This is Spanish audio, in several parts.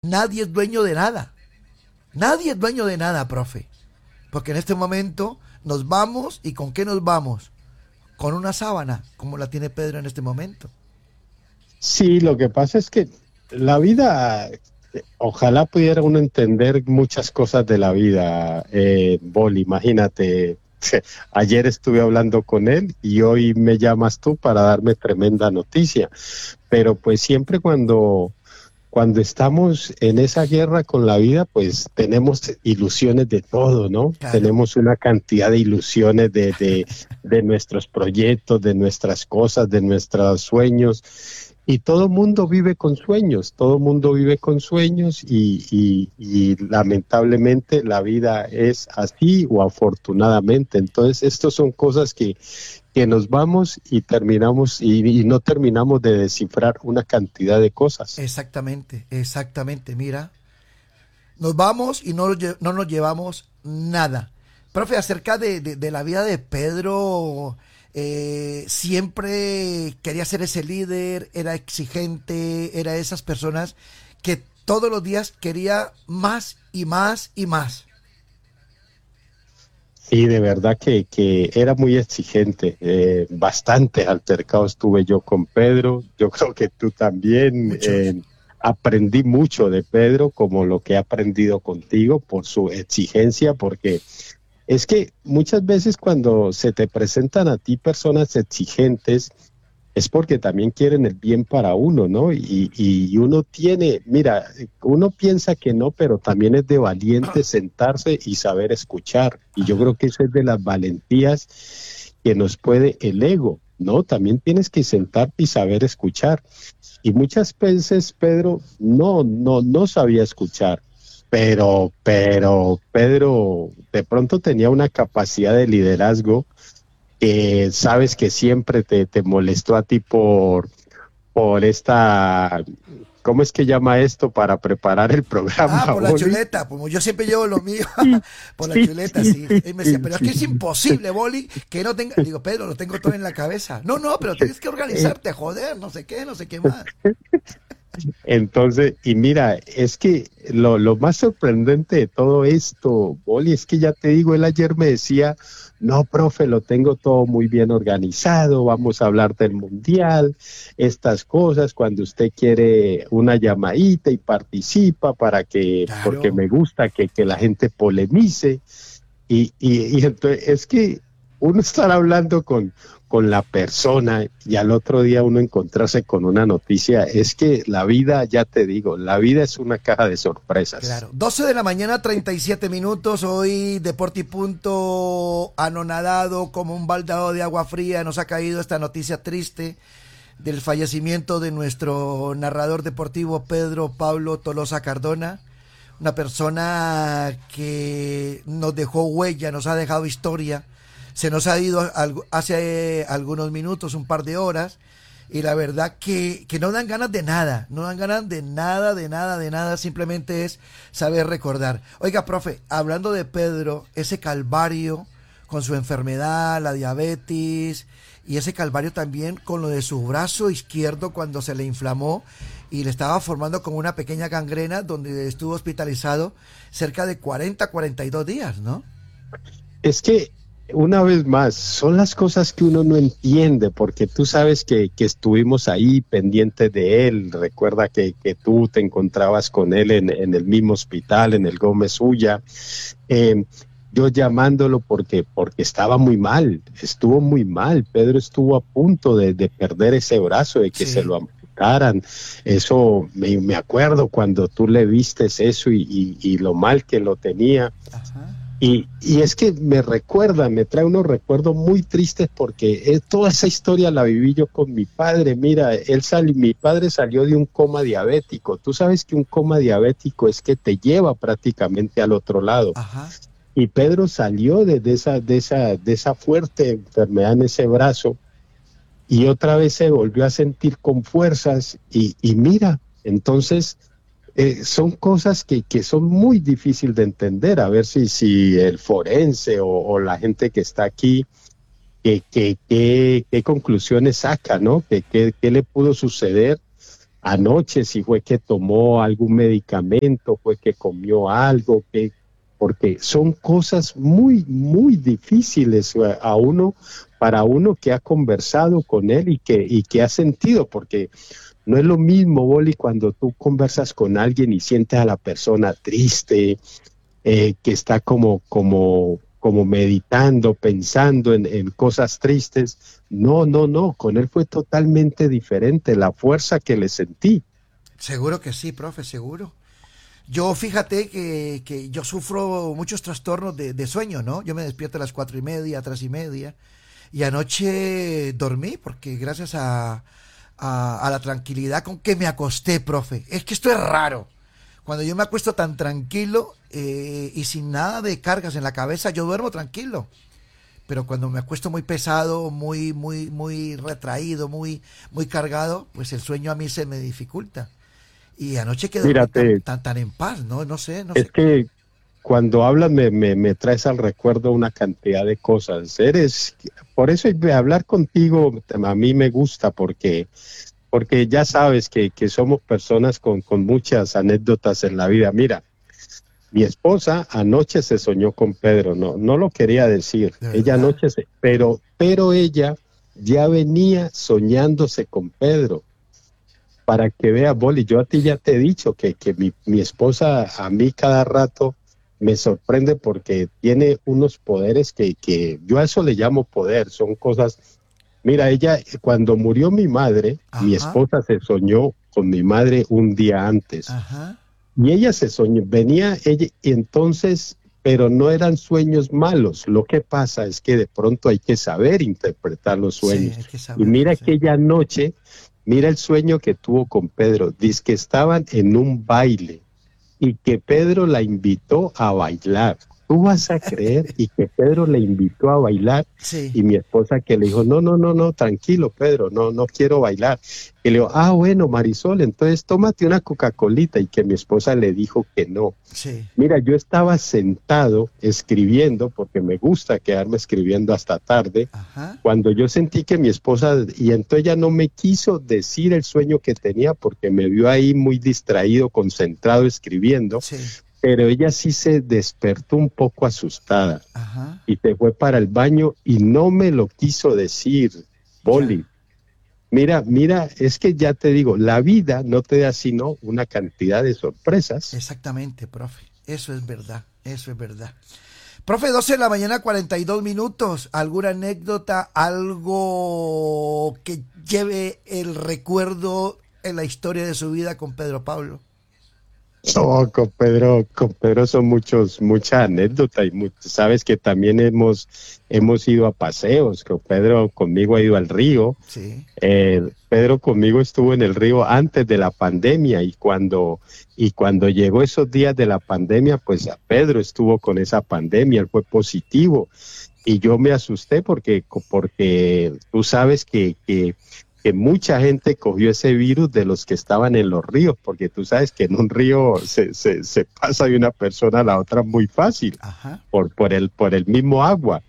nadie es dueño de nada. Nadie es dueño de nada, profe. Porque en este momento nos vamos, ¿y con qué nos vamos? Con una sábana, como la tiene Pedro en este momento. Sí, lo que pasa es que la vida, ojalá pudiera uno entender muchas cosas de la vida, Boli, imagínate, ayer estuve hablando con él y hoy me llamas tú para darme tremenda noticia, pero pues siempre cuando estamos en esa guerra con la vida, pues tenemos ilusiones de todo, ¿no? Claro. Tenemos una cantidad de ilusiones de nuestros proyectos, de nuestras cosas, de nuestros sueños. Y todo mundo vive con sueños, todo mundo vive con sueños y lamentablemente la vida es así o afortunadamente. Entonces, estas son cosas que nos vamos y terminamos y no terminamos de descifrar una cantidad de cosas. Exactamente, exactamente. Mira, nos vamos y no nos llevamos nada. Profe, acerca de la vida de Pedro, siempre quería ser ese líder, era exigente, era de esas personas que todos los días quería más y más y más. Sí, de verdad que era muy exigente, bastante altercados tuve yo con Pedro, yo creo que tú también. Aprendí mucho de Pedro, como lo que he aprendido contigo, por su exigencia, porque es que muchas veces cuando se te presentan a ti personas exigentes, es porque también quieren el bien para uno, ¿no? Y uno tiene, mira, uno piensa que no, pero también es de valiente sentarse y saber escuchar. Y yo creo que eso es de las valentías que nos puede el ego, ¿no? También tienes que sentarte y saber escuchar. Y muchas veces Pedro no sabía escuchar. Pero Pedro de pronto tenía una capacidad de liderazgo que sabes que siempre te molestó a ti por esta, ¿cómo es que llama esto para preparar el programa? Por la Boli? chuleta, como yo siempre llevo lo mío, por la chuleta, sí. Él me decía, pero es que es imposible, Boli, que no tenga, digo, Pedro, lo tengo todo en la cabeza. No, pero tienes que organizarte, joder, no sé qué más. Entonces, y mira, es que lo más sorprendente de todo esto, Boli, es que ya te digo, él ayer me decía, no, profe, lo tengo todo muy bien organizado, vamos a hablar del mundial, estas cosas, cuando usted quiere una llamadita y participa Claro. porque me gusta que la gente polemice, y entonces es que uno estar hablando con la persona y al otro día uno encontrarse con una noticia, es que la vida, ya te digo, la vida es una caja de sorpresas. Claro, 12 de la mañana, 37 minutos, hoy Deporte y Punto, anonadado como un baldado de agua fría, nos ha caído esta noticia triste del fallecimiento de nuestro narrador deportivo Pedro Pablo Tolosa Cardona, una persona que nos dejó huella, nos ha dejado historia. Se nos ha ido hace algunos minutos, un par de horas, y la verdad que no dan ganas de nada, no dan ganas de nada, simplemente es saber recordar. Oiga, profe, hablando de Pedro, ese calvario con su enfermedad, la diabetes, y ese calvario también con lo de su brazo izquierdo cuando se le inflamó y le estaba formando como una pequeña gangrena donde estuvo hospitalizado cerca de 42 días, ¿no? Es que una vez más, son las cosas que uno no entiende, porque tú sabes que estuvimos ahí pendientes de él. Recuerda que tú te encontrabas con él en el mismo hospital, en el Gómez Ulla. Yo llamándolo porque estaba muy mal, estuvo muy mal. Pedro estuvo a punto de perder ese brazo, de que se lo amputaran. Eso me acuerdo cuando tú le vistes eso y lo mal que lo tenía. Ajá. Y es que me trae unos recuerdos muy tristes porque toda esa historia la viví yo con mi padre. Mira, mi padre salió de un coma diabético. Tú sabes que un coma diabético es que te lleva prácticamente al otro lado. Ajá. Y Pedro salió de esa fuerte enfermedad en ese brazo y otra vez se volvió a sentir con fuerzas y mira, entonces son cosas que son muy difíciles de entender, a ver si el forense o la gente que está aquí, qué conclusiones saca, ¿no? ¿Qué le pudo suceder anoche si fue que tomó algún medicamento, fue que comió algo, porque son cosas muy, muy difíciles para uno que ha conversado con él y que ha sentido, porque no es lo mismo, Boli, cuando tú conversas con alguien y sientes a la persona triste, que está como meditando, pensando en cosas tristes. No, con él fue totalmente diferente, la fuerza que le sentí. Seguro que sí, profe, seguro. Yo fíjate que yo sufro muchos trastornos de sueño, ¿no? Yo me despierto a las 4:30, 3:30, y anoche dormí porque gracias a la tranquilidad con que me acosté, profe. Es que esto es raro. Cuando yo me acuesto tan tranquilo y sin nada de cargas en la cabeza, yo duermo tranquilo. Pero cuando me acuesto muy pesado, muy retraído, muy cargado, pues el sueño a mí se me dificulta. Y anoche quedé Mírate, tan en paz, ¿no? No sé, no sé. es que cuando hablas me traes al recuerdo una cantidad de cosas. Por eso hablar contigo a mí me gusta, porque ya sabes que somos personas con muchas anécdotas en la vida. Mira, mi esposa anoche se soñó con Pedro, no lo quería decir. ¿De Ella verdad? pero ella ya venía soñándose con Pedro. Para que veas, Boli, yo a ti ya te he dicho que mi esposa a mí cada rato me sorprende porque tiene unos poderes que yo a eso le llamo poder, son cosas. Mira, ella, cuando murió mi madre, mi Ajá, esposa se soñó con mi madre un día antes. ajá. Y ella se soñó, venía ella, y entonces, pero no eran sueños malos. Lo que pasa es que de pronto hay que saber interpretar los Sí, sueños. hay que Y saber, mira sí. aquella noche, mira el sueño que tuvo con Pedro. Dice que estaban en un baile y que Pedro la invitó a bailar. Tú vas a creer y que Pedro le invitó a bailar Sí. y mi esposa que le dijo, no, tranquilo Pedro, no quiero bailar. Y le dijo, bueno Marisol, entonces tómate una Coca-Colita y que mi esposa le dijo que no. Sí. Mira, yo estaba sentado escribiendo porque me gusta quedarme escribiendo hasta tarde Ajá. cuando yo sentí que mi esposa, y entonces ella no me quiso decir el sueño que tenía porque me vio ahí muy distraído, concentrado escribiendo, Sí. pero ella sí se despertó un poco asustada Ajá. y se fue para el baño y no me lo quiso decir, Ya. Boli. Mira, es que ya te digo, la vida no te da sino una cantidad de sorpresas. Exactamente, profe. Eso es verdad. Eso es verdad. Profe, 12 de la mañana, 42 minutos. ¿Alguna anécdota, algo que lleve el recuerdo en la historia de su vida con Pedro Pablo? No, con Pedro son muchas anécdotas y sabes que también hemos ido a paseos, que Pedro conmigo ha ido al río. Sí. Pedro conmigo estuvo en el río antes de la pandemia y cuando llegó esos días de la pandemia, pues a Pedro estuvo con esa pandemia, él fue positivo y yo me asusté porque tú sabes que mucha gente cogió ese virus de los que estaban en los ríos, porque tú sabes que en un río se pasa de una persona a la otra muy fácil Ajá. por el mismo agua.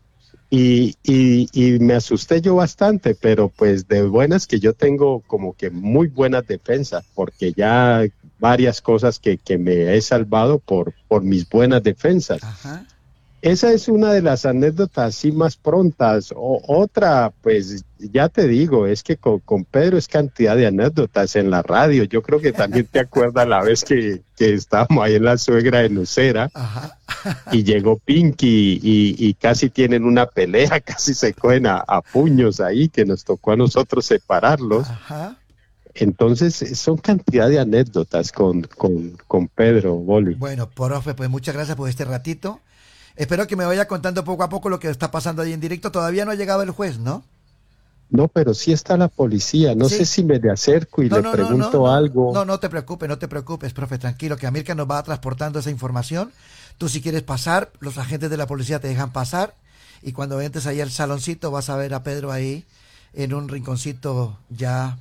Y me asusté yo bastante, pero pues de buenas que yo tengo como que muy buenas defensas, porque ya varias cosas que me he salvado por mis buenas defensas. Ajá. Esa es una de las anécdotas así más prontas. Otra, pues ya te digo, es que con Pedro es cantidad de anécdotas en la radio. Yo creo que también te acuerdas la vez que estábamos ahí en la suegra de Nucera Ajá. y llegó Pinky y casi tienen una pelea, casi se cogen a puños ahí, que nos tocó a nosotros separarlos. Ajá. Entonces, son cantidad de anécdotas con Pedro Boli. Bueno, profe, pues muchas gracias por este ratito. Espero que me vaya contando poco a poco lo que está pasando ahí en directo. Todavía no ha llegado el juez, ¿no? No, pero sí está la policía. No sé Sí. si me le acerco y No, le no, no, no, pregunto no, algo. no, no te preocupes, no te preocupes, profe, tranquilo, que Amilcar nos va transportando esa información. Tú si quieres pasar, los agentes de la policía te dejan pasar y cuando entres ahí al saloncito vas a ver a Pedro ahí en un rinconcito ya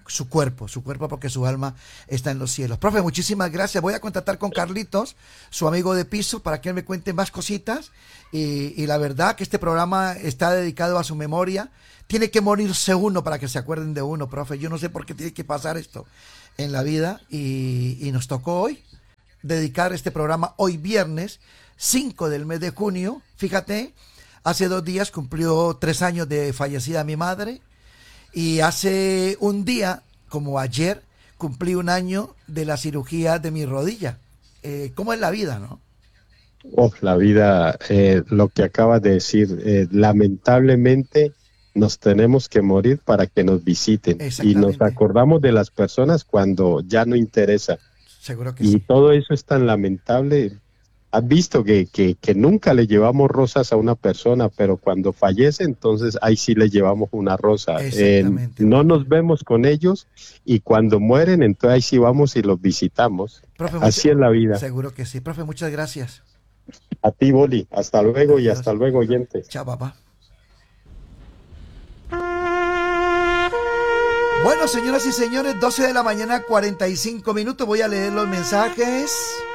su cuerpo, porque su alma está en los cielos. Profe, muchísimas gracias. Voy a contactar con Carlitos, su amigo de piso, para que él me cuente más cositas. Y la verdad que este programa está dedicado a su memoria. Tiene que morirse uno para que se acuerden de uno, profe. Yo no sé por qué tiene que pasar esto en la vida. Y nos tocó hoy dedicar este programa, hoy viernes 5 del mes de junio. Fíjate, hace 2 días cumplió 3 años de fallecida mi madre. Y hace un día, como ayer, cumplí 1 año de la cirugía de mi rodilla. ¿Cómo es la vida, no? Oh, la vida, lo que acabas de decir, lamentablemente nos tenemos que morir para que nos visiten. Y nos acordamos de las personas cuando ya no interesa. Seguro que y sí. Todo eso es tan lamentable. Has visto que nunca le llevamos rosas a una persona, pero cuando fallece, entonces ahí sí le llevamos una rosa. No nos vemos con ellos, y cuando mueren, entonces ahí sí vamos y los visitamos. Profe, así es la vida. Seguro que sí. Profe, muchas gracias. A ti, Boli. Hasta luego. Adiós. Y hasta luego, oyentes. Chao, papá. Bueno, señoras y señores, 12 de la mañana, 45 minutos. Voy a leer los mensajes.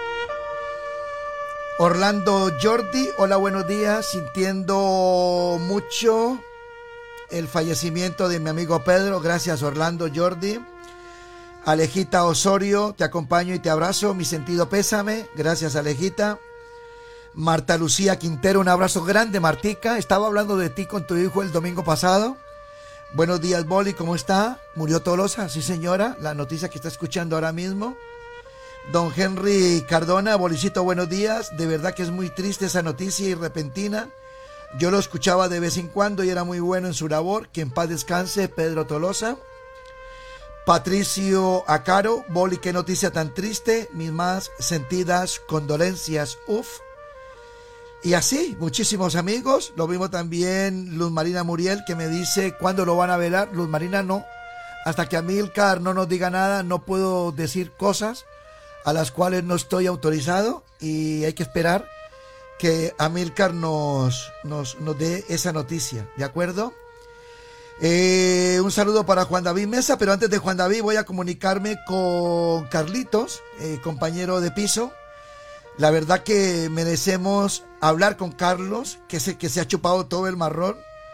Orlando Jordi, hola, buenos días. Sintiendo mucho el fallecimiento de mi amigo Pedro. Gracias, Orlando Jordi. Alejita Osorio, te acompaño y te abrazo. Mi sentido pésame. Gracias, Alejita. Marta Lucía Quintero, un abrazo grande, Martica. Estaba hablando de ti con tu hijo el domingo pasado. Buenos días, Boli, ¿cómo está? ¿Murió Tolosa? Sí, señora. La noticia que está escuchando ahora mismo. Don Henry Cardona, Bolicito, buenos días. De verdad que es muy triste esa noticia y repentina. Yo lo escuchaba de vez en cuando y era muy bueno en su labor. Que en paz descanse Pedro Tolosa. Patricio Acaro, Boli, qué noticia tan triste. Mis más sentidas condolencias. Uf. Y así, muchísimos amigos. Lo mismo también Luz Marina Muriel, que me dice cuándo lo van a velar. Luz Marina, no. Hasta que Amílcar no nos diga nada, no puedo decir cosas a las cuales no estoy autorizado, y hay que esperar que Amílcar nos dé esa noticia, ¿de acuerdo? Un saludo para Juan David Mesa, pero antes de Juan David voy a comunicarme con Carlitos, compañero de piso. La verdad que merecemos hablar con Carlos, que se ha chupado todo el marrón,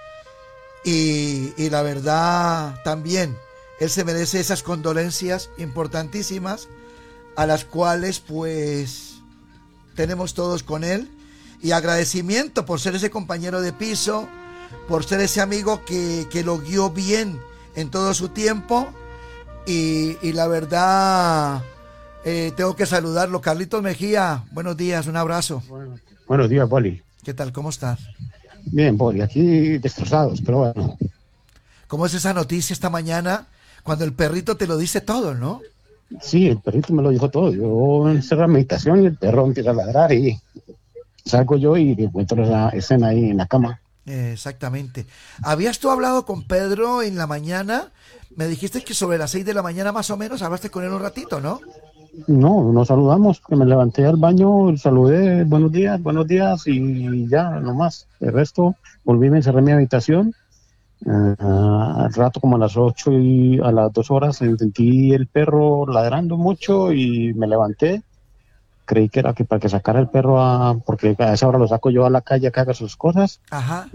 y la verdad también él se merece esas condolencias importantísimas, a las cuales pues tenemos todos con él, y agradecimiento por ser ese compañero de piso, por ser ese amigo que lo guió bien en todo su tiempo, y la verdad tengo que saludarlo. Carlitos Mejía, buenos días, un abrazo. Buenos días, Boli. ¿Qué tal? ¿Cómo estás? Bien, Boli, aquí destrozados, pero bueno. ¿Cómo es esa noticia esta mañana cuando el perrito te lo dice todo, no? Sí, el perrito me lo dijo todo. Yo encerré en mi habitación y el perro empieza a ladrar y salgo yo y encuentro esa escena ahí en la cama. Exactamente. ¿Habías tú hablado con Pedro en la mañana? Me dijiste que sobre las 6 de la mañana más o menos hablaste con él un ratito, ¿no? No, nos saludamos, que me levanté al baño, saludé, buenos días y ya, nomás. El resto, volví, me encerré en mi habitación. Al rato, como a las 8 y a las 2 horas, sentí el perro ladrando mucho y me levanté. Creí que era que para que sacara el perro, porque a esa hora lo saco yo a la calle a que haga sus cosas. Ajá.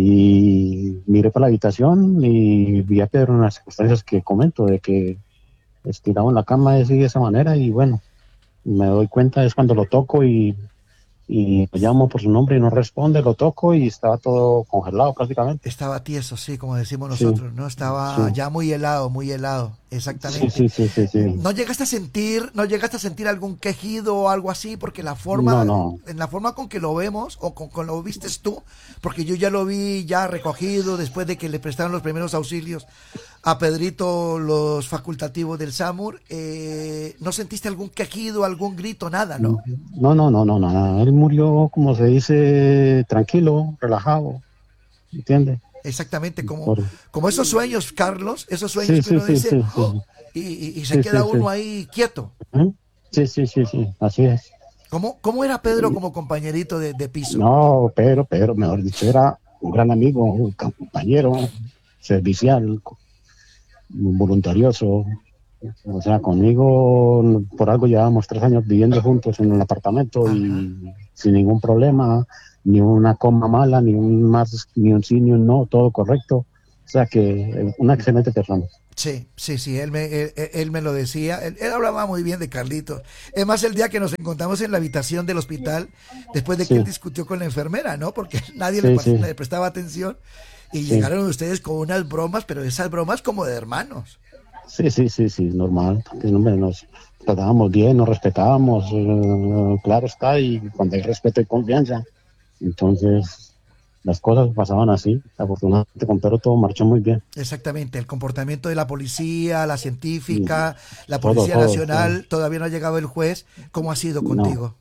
Y miré para la habitación y vi a Pedro en las circunstancias que comento, de que estirado en la cama de esa manera, y bueno, me doy cuenta es cuando lo toco y lo llamo por su nombre y no responde, lo toco y estaba todo congelado prácticamente. Estaba tieso, sí, como decimos nosotros, sí, ¿no? Estaba ya muy helado, exactamente. Sí. ¿No llegaste a sentir algún quejido o algo así? Porque la forma, en la forma con que lo vemos, o con lo vistes tú, porque yo ya lo vi ya recogido después de que le prestaron los primeros auxilios a Pedrito los facultativos del SAMUR, ¿no sentiste algún quejido, algún grito, nada, no? No, nada. Él murió, como se dice, tranquilo, relajado, ¿entiendes? Exactamente, como esos sueños, Carlos, esos sueños que uno dice, y se queda uno ahí quieto. Sí, así es. ¿Cómo era Pedro como compañerito de piso? No, Pedro, mejor dicho, era un gran amigo, un compañero servicial. voluntarioso. O sea, conmigo por algo llevábamos 3 años viviendo juntos en un apartamento y sin ningún problema, ni una coma mala, ni un más, ni un sí, ni un no, todo correcto. O sea que una excelente persona. Sí, sí, sí, él me lo decía, él hablaba muy bien de Carlitos. Es más, el día que nos encontramos en la habitación del hospital, después de que él Sí, discutió con la enfermera, ¿no? Porque nadie sí, sí, le prestaba atención y sí. llegaron ustedes con unas bromas, pero esas bromas como de hermanos. Sí, sí, sí, sí, normal. Que, hombre, nos tratábamos bien, nos respetábamos, claro está, y cuando hay respeto y confianza, entonces las cosas pasaban así. Afortunadamente con Pedro todo marchó muy bien. Exactamente, el comportamiento de la policía, la Y científica, la todo, Policía todo, todo. Nacional, todavía no ha llegado el juez. ¿Cómo ha sido No, contigo?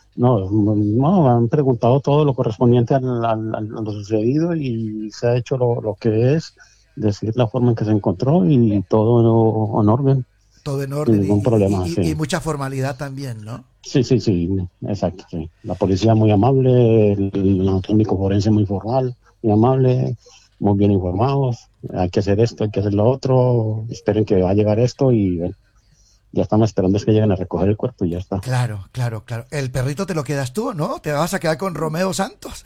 no, han preguntado todo lo correspondiente a lo sucedido y se ha hecho lo que es, decir la forma en que se encontró y todo en orden, Todo en sin orden ningún problema, y sí. mucha formalidad también, ¿no? Sí, sí, sí, exacto, sí. La policía muy amable, el anatómico forense muy formal, muy amable, muy bien informados. Hay que hacer esto, hay que hacer lo otro. Esperen que va a llegar esto y bueno, ya estamos esperando es que lleguen a recoger el cuerpo y ya está. Claro, claro, claro. El perrito te lo quedas tú, ¿no? Te vas a quedar con Romeo Santos.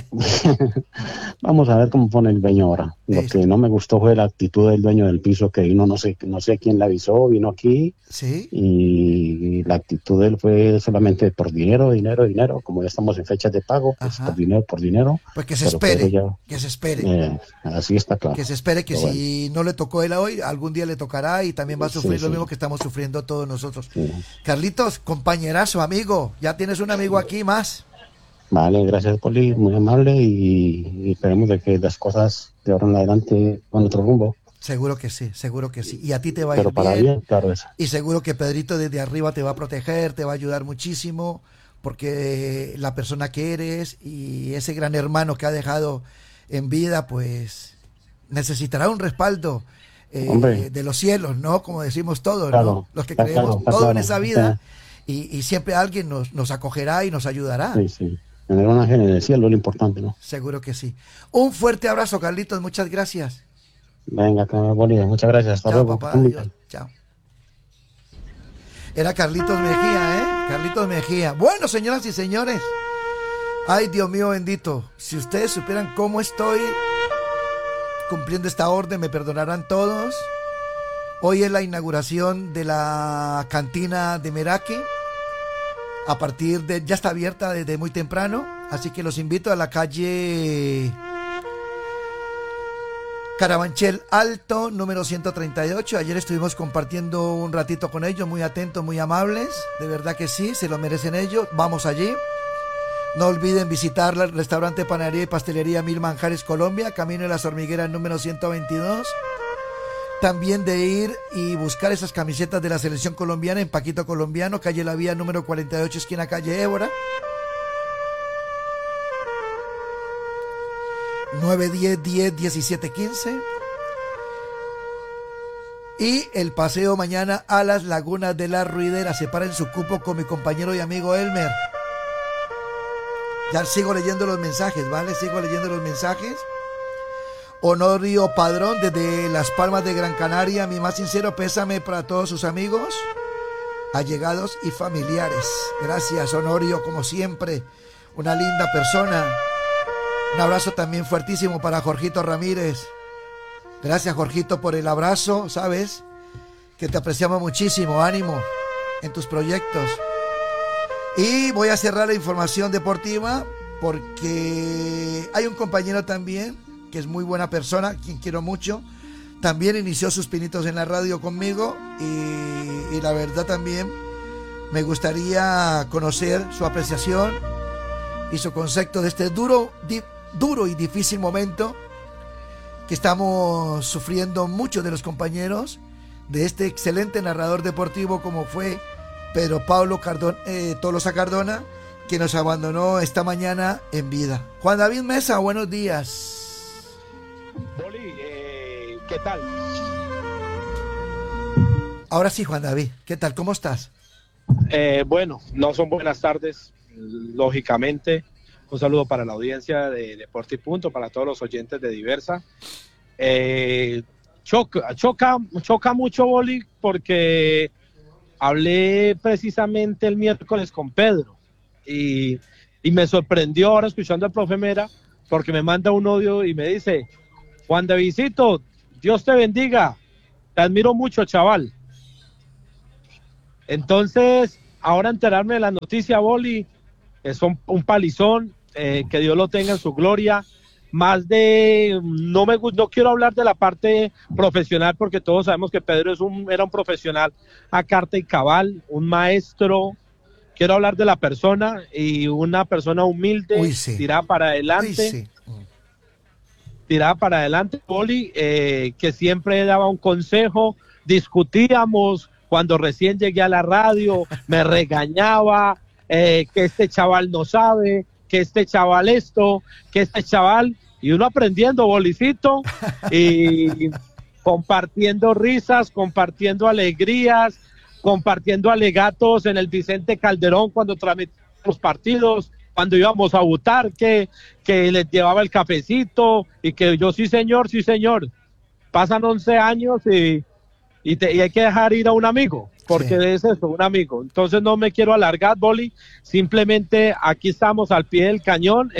Vamos a ver cómo pone el dueño ahora. Lo Es- que no me gustó fue la actitud del dueño del piso que vino, no sé quién le avisó, vino aquí sí, y la actitud de él fue solamente por dinero, dinero, dinero. Como ya estamos en fechas de pago, pues ajá. por dinero, Pues pero Pedro ya, que se espere, así está que claro. se espere que Pero bueno, si no le tocó él hoy, algún día le tocará y también va a sí, sufrir lo sí, mismo que estamos sufriendo todos nosotros. sí. Carlitos, compañerazo, amigo, ya tienes un amigo aquí más. Vale, gracias Poli, muy amable y esperemos de que las cosas de ahora en adelante van a otro rumbo, Seguro que sí, seguro que sí. Y a ti te va a ir pero para bien. bien, claro eso. Y seguro que Pedrito desde arriba te va a proteger, te va a ayudar muchísimo, porque la persona que eres y ese gran hermano que ha dejado en vida, pues necesitará un respaldo Hombre, de los cielos, ¿no? Como decimos todos, ¿no? claro, Los que está claro, creemos está todo en claro. esa vida y siempre alguien nos acogerá y nos ayudará. Sí, sí. Tener un ángel en el cielo es lo importante, ¿no? Seguro que sí. Un fuerte abrazo, Carlitos, muchas gracias. Venga, Poli, muchas gracias, hasta Chao, luego. Que papá, estés muy adiós. bien. Chao. Era Carlitos Mejía, ¿eh? Carlitos Mejía. Bueno, señoras y señores. Ay, Dios mío bendito. Si ustedes supieran cómo estoy cumpliendo esta orden, me perdonarán todos. Hoy es la inauguración de la cantina de Meraki. A partir de... Ya está abierta desde muy temprano. Así que los invito a la calle Carabanchel Alto, número 138. Ayer estuvimos compartiendo un ratito con ellos, muy atentos, muy amables. De verdad que sí, se lo merecen ellos. Vamos allí. No olviden visitar el restaurante Panadería y Pastelería Mil Manjares Colombia, Camino de las Hormigueras número 122. También de ir y buscar esas camisetas de la selección colombiana en Paquito Colombiano, calle La Vía número 48, esquina calle Évora. 910 10 17 15. Y el paseo mañana a las Lagunas de la Ruidera. Separen su cupo con mi compañero y amigo Elmer. Ya sigo leyendo los mensajes, ¿vale? Sigo leyendo los mensajes. Honorio Padrón desde Las Palmas de Gran Canaria. Mi más sincero pésame para todos sus amigos, allegados y familiares. Gracias, Honorio, como siempre. Una linda persona. Un abrazo también fuertísimo para Jorgito Ramírez. Gracias, Jorgito, por el abrazo, ¿sabes? Que te apreciamos muchísimo. Ánimo en tus proyectos. Y voy a cerrar la información deportiva porque hay un compañero también que es muy buena persona, quien quiero mucho. También inició sus pinitos en la radio conmigo y la verdad también me gustaría conocer su apreciación y su concepto de este duro y difícil momento que estamos sufriendo muchos de los compañeros de este excelente narrador deportivo como fue Pedro Pablo Tolosa Cardona, que nos abandonó esta mañana en vida. Juan David Mesa, buenos días. Boli, ¿qué tal? Ahora sí, Juan David, ¿qué tal? ¿Cómo estás? Bueno, no son buenas tardes, lógicamente. Un saludo para la audiencia de Deporte y Punto, para todos los oyentes de Diversa. choca mucho, Boli, porque hablé precisamente el miércoles con Pedro y me sorprendió ahora escuchando al profe Mera, porque me manda un audio y me dice: Juan Davidcito, Dios te bendiga, te admiro mucho, chaval. Entonces, ahora enterarme de la noticia, Boli, es un palizón, que Dios lo tenga en su gloria. No quiero hablar de la parte profesional, porque todos sabemos que Pedro era un profesional a carta y cabal, un maestro. Quiero hablar de la persona, y una persona humilde, Sí. tirada para adelante, Sí. Poli, que siempre daba un consejo. Discutíamos cuando recién llegué a la radio, me regañaba, que este chaval no sabe, que este chaval esto, que este chaval, y uno aprendiendo, Bolicito, y compartiendo risas, compartiendo alegrías, compartiendo alegatos en el Vicente Calderón cuando transmitíamos partidos, cuando íbamos a votar, que les llevaba el cafecito, y que yo, sí señor, pasan 11 años y hay que dejar ir a un amigo, porque es eso, un amigo. Entonces no me quiero alargar, Boli, simplemente aquí estamos al pie del cañón,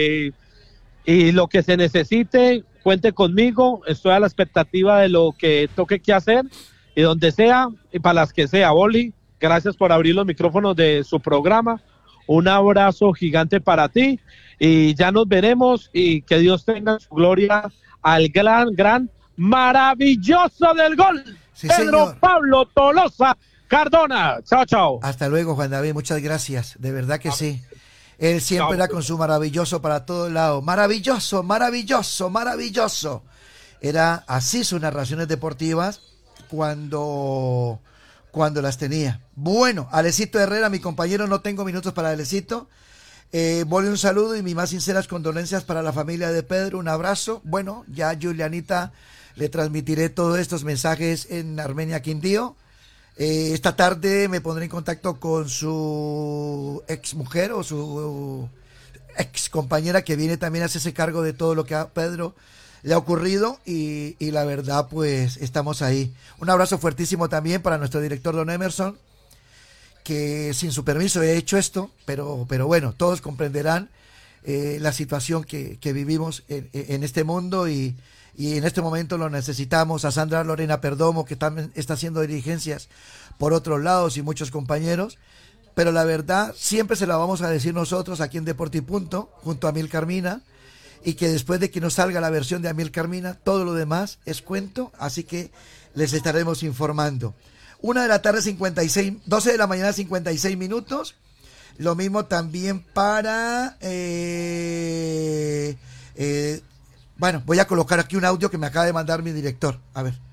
y lo que se necesite, cuente conmigo, estoy a la expectativa de lo que toque que hacer, y donde sea, y para las que sea, Boli, gracias por abrir los micrófonos de su programa, un abrazo gigante para ti, y ya nos veremos, y que Dios tenga su gloria al gran, maravilloso del gol, Sí, Pedro señor. Pablo Tolosa Cardona. Chao, chao. Hasta luego, Juan David, muchas gracias, de verdad que sí. Él siempre era con su maravilloso para todos lados. Maravilloso, maravilloso, maravilloso. Era así sus narraciones deportivas cuando las tenía. Bueno, Alecito Herrera, mi compañero, no tengo minutos para Alecito. Boli, un saludo y mis más sinceras condolencias para la familia de Pedro. Un abrazo. Bueno, ya Julianita le transmitiré todos estos mensajes en Armenia Quindío. Esta tarde me pondré en contacto con su ex mujer o su ex compañera, que viene también a hacerse cargo de todo lo que a Pedro le ha ocurrido, y la verdad pues estamos ahí. Un abrazo fuertísimo también para nuestro director don Emerson, que sin su permiso he hecho esto, pero bueno, todos comprenderán la situación que vivimos en este mundo, y en este momento lo necesitamos. A Sandra Lorena Perdomo, que también está haciendo diligencias por otros lados, y muchos compañeros, pero la verdad siempre se la vamos a decir nosotros aquí en Deporte y Punto, junto a Amilcar Mina, y que después de que nos salga la versión de Amilcar Mina, todo lo demás es cuento, así que les estaremos informando. 1 de la tarde 56, 12 de la mañana 56 minutos, lo mismo también para bueno, voy a colocar aquí un audio que me acaba de mandar mi director. A ver.